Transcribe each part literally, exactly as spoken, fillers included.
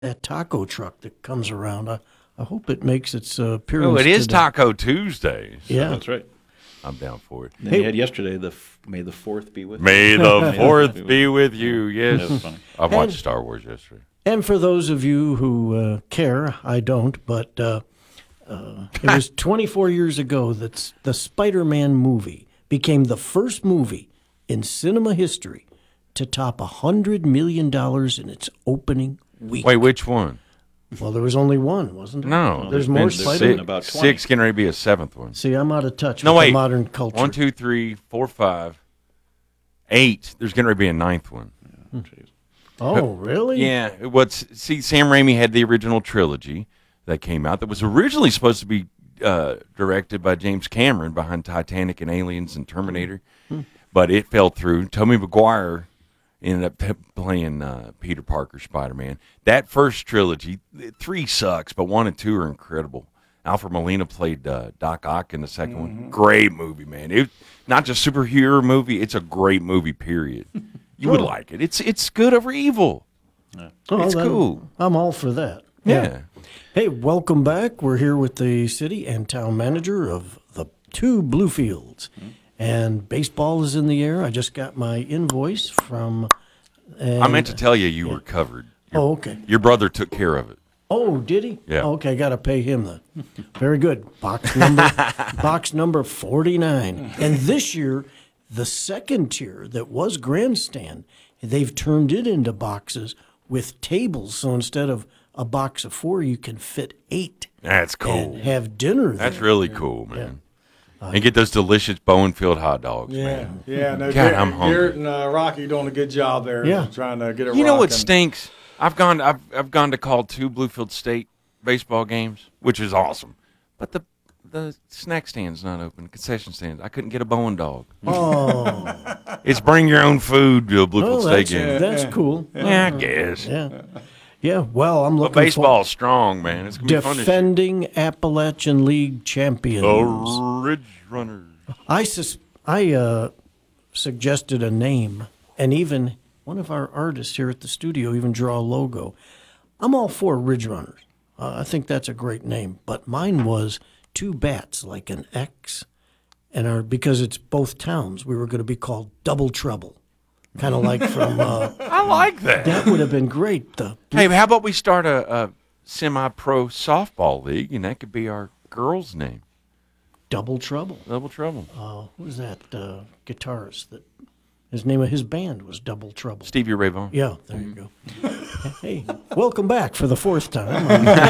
that taco truck that comes around. I, I hope it makes its uh, appearance. Oh, it is today. Taco Tuesday. So Yeah. That's right. I'm down for it. And then Hey. you had yesterday, the f- May the fourth be with you. May the May fourth be with you. That Yes. was funny. I watched And- Star Wars yesterday. And for those of you who uh, care, I don't, but uh, uh, it was twenty-four years ago that s- the Spider-Man movie became the first movie in cinema history to top one hundred million dollars in its opening week. Wait, which one? Well, there was only one, wasn't there? No. There's there's more been There's Spider-Man. been about Six, twenty. six getting ready to be a seventh one. See, I'm out of touch No, with wait. the modern culture. One, two, three, four, five, eight. There's getting ready to be a ninth one. Jeez. Oh, really? Yeah. What's see? Sam Raimi had the original trilogy that came out that was originally supposed to be uh, directed by James Cameron behind Titanic and Aliens and Terminator, but it fell through. Tobey Maguire ended up p- playing uh, Peter Parker Spider-Man. That first trilogy, three sucks, but one and two are incredible. Alfred Molina played uh, Doc Ock in the 2nd one. Great movie, man. It not just superhero movie; it's a great movie. Period. You would Oh. like it. It's it's good over evil. Oh, It's then cool. I'm all for that. Yeah. Hey, welcome back. We're here with the city and town manager of the two Bluefields. And baseball is in the air. I just got my invoice from. And, I meant to tell you you were covered. Your, Oh, okay. your brother took care of it. Oh, did he? Yeah. Okay, got to pay him then. Very good. Box number, box number forty-nine. And this year, the second tier that was grandstand, they've turned it into boxes with tables. So instead of a box of four, you can fit eight That's cool. and have dinner there. That's really cool, man. And get those delicious Bowenfield hot dogs, Yeah, man. yeah. No, God, Garrett, I'm hungry. Garrett and uh, Rocky doing a good job there. Yeah. trying to get it. You know what rocking. stinks? I've gone I've I've gone to call two Bluefield State baseball games, which is awesome. But the the snack stand's not open, concession stands. I couldn't get a Bowen dog. Oh, It's bring your own food to a Bluefield oh State that's, game. that's cool. Yeah, I guess. Yeah. Yeah, well, I'm But looking for baseball's strong, man. It's gonna be fun this year. defending Appalachian League champions. The Ridge Runners. I sus- I uh, suggested a name, and even one of our artists here at the studio even draw a logo. I'm all for Ridge Runners. Uh, I think that's a great name, but mine was two bats, like an X, and our because it's both towns. We were going to be called Double Trouble, kind of like from. Uh, I like that. that would have been great. The Hey, how about we start a, a semi-pro softball league, and that could be our girls' name, Double Trouble. Double Trouble. Uh, who was that uh, guitarist that his name of his band was Double Trouble? Stevie Ray Vaughan. Yeah, there you go. Hey, welcome back for the fourth time.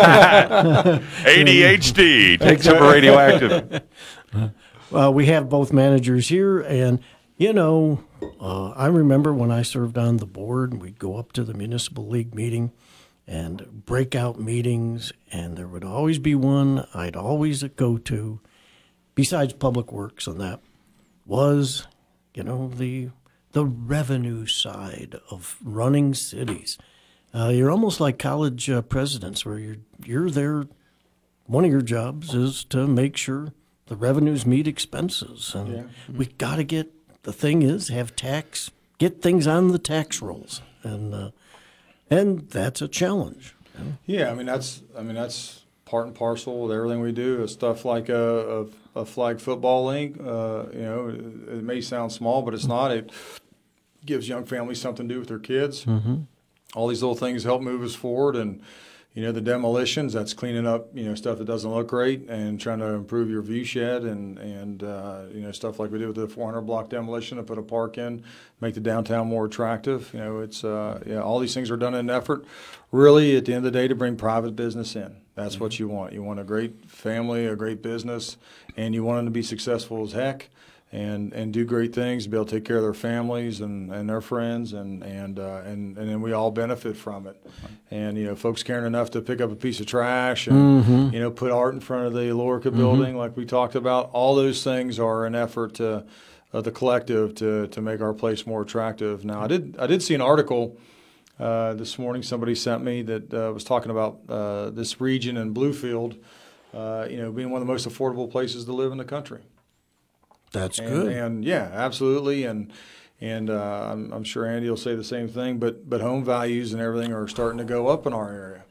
A D H D takes over radioactive. Uh, we have both managers here, and you know, uh, I remember when I served on the board, we'd go up to the municipal league meeting and breakout meetings, and there would always be one I'd always go to, besides Public Works, and that was, you know, the the revenue side of running cities. Uh, you're almost like college uh, presidents, where you're you're there. One of your jobs is to make sure the revenues meet expenses, and we got to get. The thing is, have tax, get things on the tax rolls, and uh, and that's a challenge. Yeah, I mean that's I mean that's part and parcel with everything we do. Is stuff like a, a, a flag football league. Uh, you know, it, it may sound small, but it's not. It gives young families something to do with their kids. Mm-hmm. All these little things help move us forward, and you know the demolitions. That's cleaning up you know stuff that doesn't look great and trying to improve your view shed and and uh, you know stuff like we did with the four hundred block demolition to put a park in, make the downtown more attractive. You know, it's uh, yeah, all these things are done in an effort, really at the end of the day, to bring private business in. That's what you want. You want a great family, a great business, and you want them to be successful as heck. And, and do great things, be able to take care of their families and, and their friends, and and, uh, and and then we all benefit from it. And you know, folks caring enough to pick up a piece of trash and you know put art in front of the Lorica building, like we talked about. All those things are an effort to uh, the collective to to make our place more attractive. Now, I did I did see an article uh, this morning. Somebody sent me that uh, was talking about uh, this region in Bluefield, uh, you know, being one of the most affordable places to live in the country. That's And, good. and yeah, absolutely. And And uh, I'm, I'm sure Andy will say the same thing. But but home values and everything are starting to go up in our area.